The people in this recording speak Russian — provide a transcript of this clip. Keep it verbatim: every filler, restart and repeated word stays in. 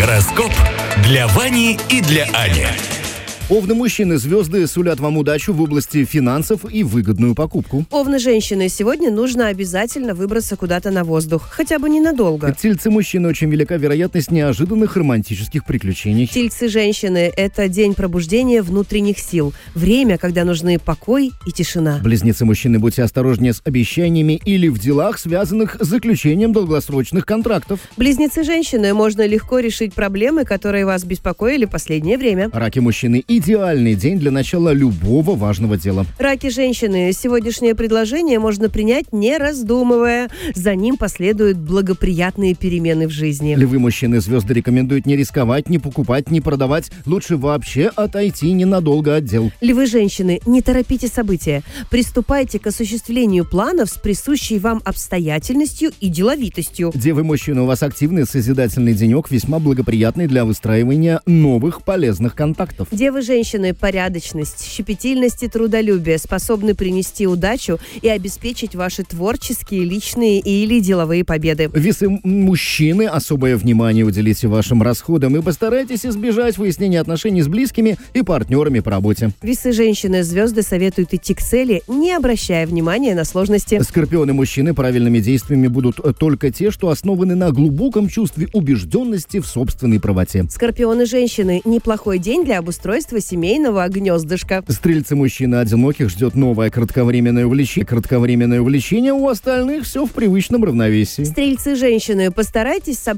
Гороскоп для Вани и для Ани. Овны мужчины, звезды сулят вам удачу в области финансов и выгодную покупку. Овны женщины, сегодня нужно обязательно выбраться куда-то на воздух, хотя бы ненадолго. Тельцы мужчины, очень велика вероятность неожиданных романтических приключений. Тельцы женщины, это день пробуждения внутренних сил, время, когда нужны покой и тишина. Близнецы мужчины, будьте осторожнее с обещаниями или в делах, связанных с заключением долгосрочных контрактов. Близнецы женщины, можно легко решить проблемы, которые вас беспокоили последнее время. Раки мужчины, идеальный день для начала любого важного дела. Раки женщины, сегодняшнее предложение можно принять не раздумывая. За ним последуют благоприятные перемены в жизни. Львы мужчины, звезды рекомендуют не рисковать, не покупать, не продавать. Лучше вообще отойти ненадолго от дел. Львы женщины, не торопите события. Приступайте к осуществлению планов с присущей вам обстоятельностью и деловитостью. Девы мужчины, у вас активный созидательный денек, весьма благоприятный для выстраивания новых полезных контактов. Девы женщины, порядочность, щепетильность и трудолюбие способны принести удачу и обеспечить ваши творческие, личные или деловые победы. Весы мужчины, особое внимание уделите вашим расходам и постарайтесь избежать выяснения отношений с близкими и партнерами по работе. Весы женщины, звезды советуют идти к цели, не обращая внимания на сложности. Скорпионы мужчины, правильными действиями будут только те, что основаны на глубоком чувстве убежденности в собственной правоте. Скорпионы женщины, неплохой день для обустройства семейного гнездышка. Стрельцы мужчины, одиноких ждет новое кратковременное увлечение. Кратковременное увлечение, у остальных все в привычном равновесии. Стрельцы женщины, постарайтесь